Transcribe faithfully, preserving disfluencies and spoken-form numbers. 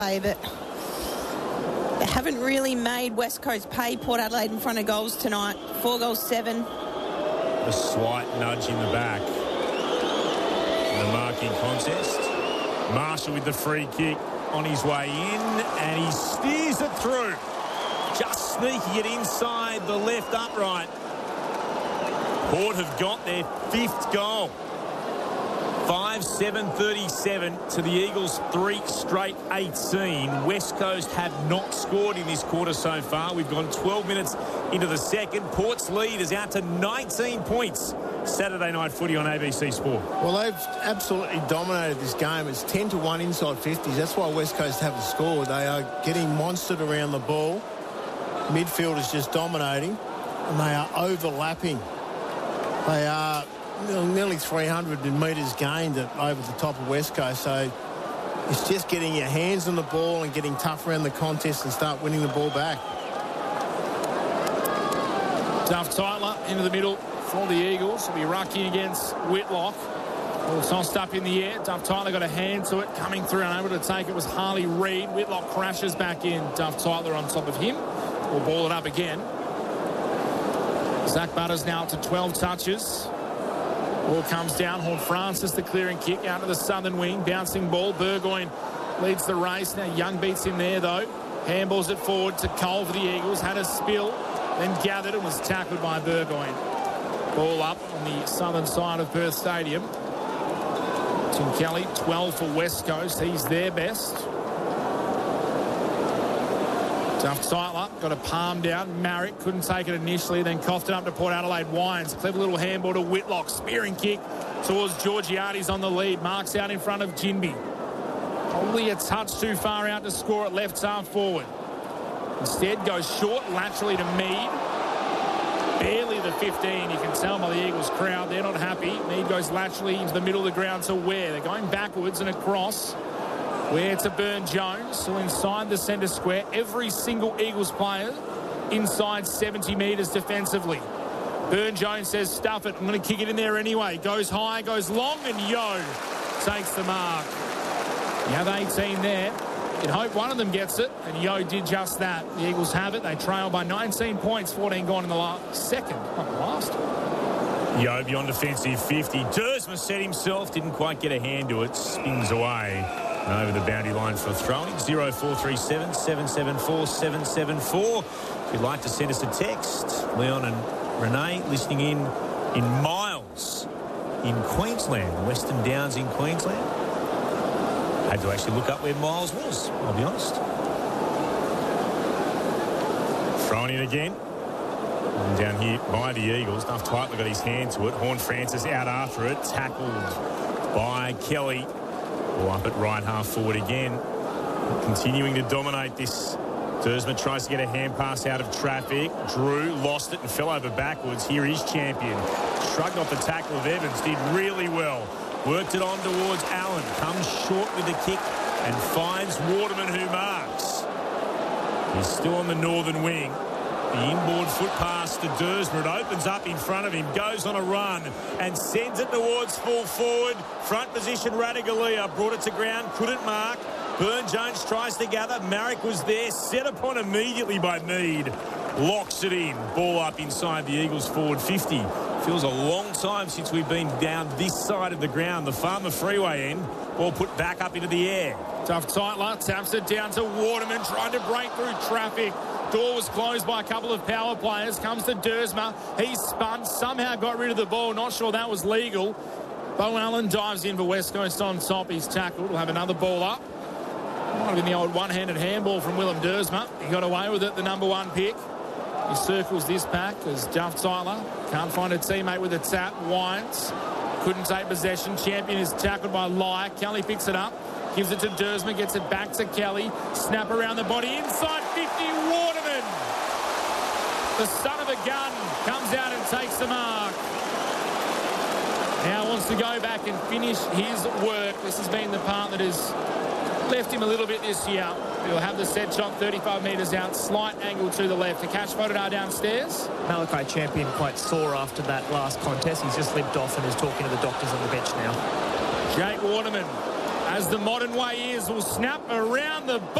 but they haven't really made West Coast pay Port Adelaide in front of goals tonight. Four goals, seven. A slight nudge in the back. In the marking contest. Marshall with the free kick on his way in, and he steers it through. Just sneaking it inside the left upright. Port have got their fifth goal. five seven thirty-seven to the Eagles, three straight eighteen. West Coast have not scored in this quarter so far. We've gone twelve minutes into the second. Port's lead is out to nineteen points. Saturday night footy on A B C Sport. Well, they've absolutely dominated this game. It's ten to one inside fifties. That's why West Coast haven't scored. They are getting monstered around the ball. Midfield is just dominating, and they are overlapping. They are nearly three hundred metres gained over the top of West Coast. So it's just getting your hands on the ball and getting tough around the contest and start winning the ball back. Duff Tytler into the middle for the Eagles. Will be rucking against Whitlock. Ball tossed up in the air. Duff Tytler got a hand to it. Coming through and able to take it was Harley Reid. Whitlock crashes back in. Duff Tytler on top of him. We'll ball it up again. Zach Butters now up to twelve touches. Ball comes down. Horne-Francis, the clearing kick out to the southern wing. Bouncing ball. Burgoyne leads the race. Now Young beats him there, though. Handballs it forward to Cole for the Eagles. Had a spill, then gathered and was tackled by Burgoyne. Ball up on the southern side of Perth Stadium. Tim Kelly, twelve for West Coast. He's their best. Duff Tytler got a palm down. Marrick couldn't take it initially, then coughed it up to Port Adelaide. Wines, clever little handball to Whitlock. Spearing kick towards Georgiades on the lead. Marks out in front of Ginby. Only a touch too far out to score at left half forward. Instead goes short laterally to Mead. Barely the fifteen. You can tell by the Eagles crowd they're not happy. Mead goes laterally into the middle of the ground to Ware. They're going backwards and across. Where to Byrne-Jones, still inside the centre square. Every single Eagles player inside seventy metres defensively. Byrne-Jones says, stuff it, I'm going to kick it in there anyway. Goes high, goes long, and Yo takes the mark. You have eighteen there. You'd hope one of them gets it, and Yo did just that. The Eagles have it. They trail by nineteen points, fourteen gone in the last second, not the last. Yo beyond defensive fifty. Dersma set himself, didn't quite get a hand to it, spins away. Over the boundary line for throwing. zero four three seven, seven seven four, seven seven four. If you'd like to send us a text, Leon and Renee listening in in Miles in Queensland, Western Downs in Queensland. Had to actually look up where Miles was, I'll be honest. Thrown in again. And down here by the Eagles. Duff Tytler got his hand to it. Horne-Francis out after it. Tackled by Kelly. Up at right half forward again. Continuing to dominate this. Dersma tries to get a hand pass out of traffic. Drew lost it and fell over backwards. Here is champion. Shrugged off the tackle of Evans. Did really well. Worked it on towards Allen. Comes short with the kick and finds Waterman, who marks. He's still on the northern wing. The inboard foot pass to Dersma. It opens up in front of him, goes on a run and sends it towards full forward. Front position, Ratugolea brought it to ground, couldn't mark. Byrne-Jones tries to gather. Marrick was there, set upon immediately by Mead. Locks it in. Ball up inside the Eagles forward fifty. Feels a long time since we've been down this side of the ground. The Farmer Freeway end. Ball put back up into the air. Duff Tytler taps it down to Waterman, trying to break through traffic. Door was closed by a couple of power players. Comes to Dersma. He's spun. Somehow got rid of the ball. Not sure that was legal. Bo Allen dives in for West Coast on top. He's tackled. We'll have another ball up. Might have been the old one-handed handball from Willem Dersma. He got away with it, the number one pick. He circles this pack as Duff Tytler can't find a teammate with a tap. Wines couldn't take possession. Champion is tackled by Lyer. Kelly picks it up. Gives it to Dersma. Gets it back to Kelly. Snap around the body. Inside fifty. Waterman. The son of a gun comes out and takes the mark. Now wants to go back and finish his work. This has been the part that has left him a little bit this year. He'll have the set shot thirty-five metres out. Slight angle to the left. The catch photo downstairs. Malachi Champion quite sore after that last contest. He's just limped off and is talking to the doctors on the bench now. Jake Waterman as the modern way is, will snap around the